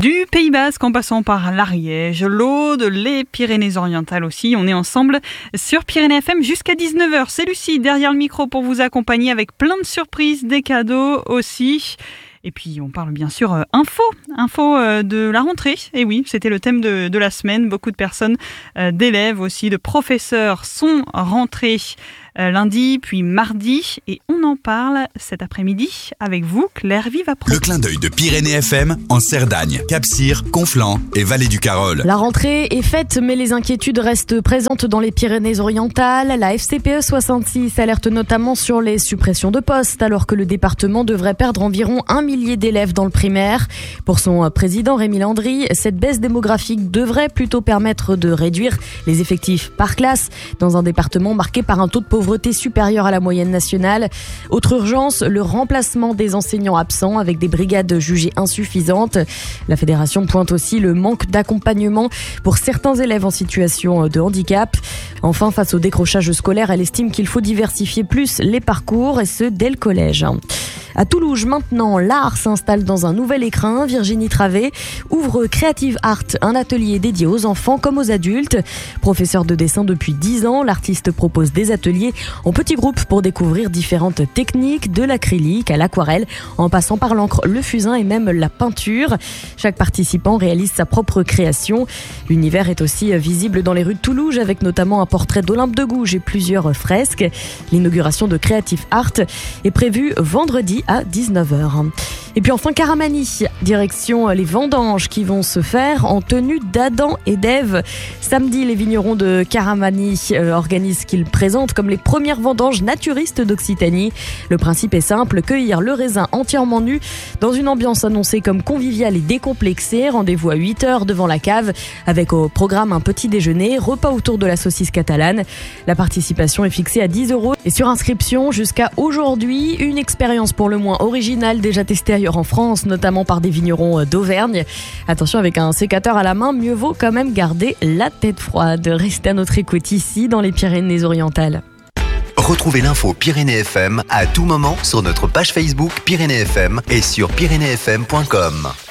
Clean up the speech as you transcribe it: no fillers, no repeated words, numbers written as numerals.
Du Pays Basque en passant par l'Ariège, l'Aude, les Pyrénées-Orientales aussi. On est ensemble sur Pyrénées FM jusqu'à 19h. C'est Lucie derrière le micro pour vous accompagner avec plein de surprises, des cadeaux aussi. Et puis on parle bien sûr info de la rentrée. Et oui, c'était le thème de la semaine. Beaucoup de personnes, d'élèves aussi, de professeurs sont rentrés lundi puis mardi. Et on en parle cet après-midi avec vous, Claire Vivapro. Le clin d'œil de Pyrénées FM en Cerdagne, Cap-Cyr, Conflans et Vallée du Carol. La rentrée est faite, mais les inquiétudes restent présentes dans les Pyrénées-Orientales. La FCPE 66 alerte notamment sur les suppressions de postes, alors que le département devrait perdre environ 1 millier d'élèves dans le primaire. Pour son président Rémi Landry, cette baisse démographique devrait plutôt permettre de réduire les effectifs par classe dans un département marqué par un taux de pauvreté supérieur à la moyenne nationale. Autre urgence, le remplacement des enseignants absents avec des brigades jugées insuffisantes. La fédération pointe aussi le manque d'accompagnement pour certains élèves en situation de handicap. Enfin, face au décrochage scolaire, elle estime qu'il faut diversifier plus les parcours et ce dès le collège. À Toulouse, maintenant, l'art s'installe dans un nouvel écrin. Virginie Travé ouvre Creative Art, un atelier dédié aux enfants comme aux adultes. Professeure de dessin depuis 10 ans, l'artiste propose des ateliers en petits groupes pour découvrir différentes techniques, de l'acrylique à l'aquarelle, en passant par l'encre, le fusain et même la peinture. Chaque participant réalise sa propre création. L'univers est aussi visible dans les rues de Toulouse, avec notamment un portrait d'Olympe de Gouges et plusieurs fresques. L'inauguration de Creative Art est prévue vendredi à 19h. Et puis enfin Caramani, direction les vendanges qui vont se faire en tenue d'Adam et d'Ève. Samedi, les vignerons de Caramani organisent ce qu'ils présentent comme les premières vendanges naturistes d'Occitanie. Le principe est simple, cueillir le raisin entièrement nu dans une ambiance annoncée comme conviviale et décomplexée. Rendez-vous à 8h devant la cave avec au programme un petit déjeuner, repas autour de la saucisse catalane. La participation est fixée à 10 € et sur inscription jusqu'à aujourd'hui. Une expérience pour le moins originale déjà testée ailleurs en France, notamment par des vignerons d'Auvergne. Attention, avec un sécateur à la main, mieux vaut quand même garder la tête froide. Restez à notre écoute ici dans les Pyrénées-Orientales. Retrouvez l'info Pyrénées FM à tout moment sur notre page Facebook Pyrénées FM et sur pyrénéesfm.com.